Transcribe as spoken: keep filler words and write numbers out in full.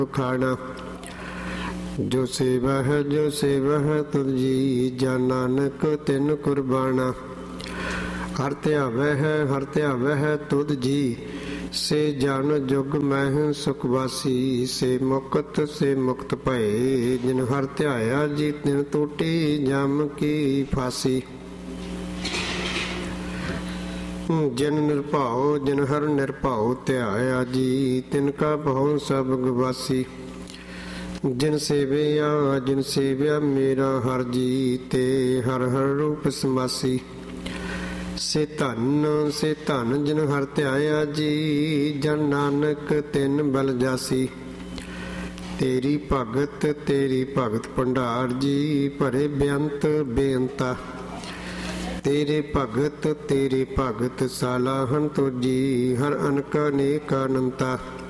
ਖਾਣਾ। ਜੋ ਸੇਵਾ ਹੈ ਜੋ ਸੇਵਾ ਹੈ ਤੁਧ ਜੀ, ਜਨ ਨਾਨਕ ਤਿਨ ਕੁਰਬਾਨਾ। ਹਰ ਧਿਆਵੈ ਹੈ ਹਰ ਧਿਆਵੈ ਹੈ ਤੁਧ ਜੀ, ਸੇ ਜਨ ਜੁਗ ਮਹਿ ਸੁਖ ਵਾਸੀ। ਸੇ ਮੁਕਤ ਸੇ ਮੁਕਤ ਭਏ, ਜਿਨ ਹਰ ਧਿਆਇਆ ਜੀ ਤਿਨ ਟੂਟੀ ਜਮ ਕੀ ਫਾਸੀ। ਜਿਨ ਨਿਰਭਉ ਜਿਨ ਹਰ ਨਿਰਭਉ ਧਿਆਇਆ ਜੀ, ਤਿਨ ਕਾ ਭਉ ਸਭ ਗਵਾਸੀ। ਜਿਨ ਸੇਵਿਆ ਜਿਨ ਸੇਵਿਆ ਮੇਰਾ ਹਰ ਜੀ, ਤੇ ਹਰ ਹਰ ਰੂਪ ਸਮਾਸੀ। ਸੇ ਧਨ ਸੇ ਧਨ ਜਿਨ ਹਰ ਧਿਆਇਆ ਜੀ, ਜਨ ਨਾਨਕ ਤਿਨ ਬਲ ਜਾਸੀ। ਤੇਰੀ ਭਗਤ ਤੇਰੀ ਭਗਤ ਭੰਡਾਰ ਜੀ, ਭਰੇ ਬੇਅੰਤ ਬੇਅੰਤਾ। ਤੇਰੇ ਭਗਤ ਤੇਰੇ ਭਗਤ ਸਾਲਾਹਨ ਤੁਜੀ, ਹਰ ਅਨਕ ਅਨੇਕ ਅਨੰਤਾ।